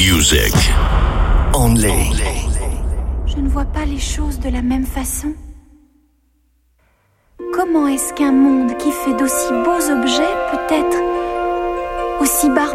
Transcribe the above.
music. Only. Je ne vois pas les choses de la même façon. Comment est-ce qu'un monde qui fait d'aussi beaux objets peut être aussi barbare ?